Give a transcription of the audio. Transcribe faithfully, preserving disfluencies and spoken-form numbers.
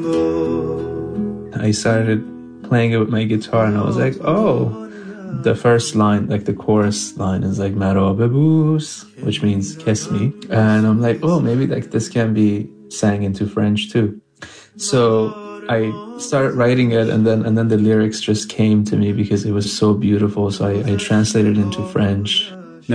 I started playing it with my guitar and I was like, oh, the first line, like the chorus line is like Maro bebus, which means kiss me. And I'm like, oh, maybe like this can be sang into French too. So I started writing it, and then and then the lyrics just came to me because it was so beautiful. So I, I translated it into French.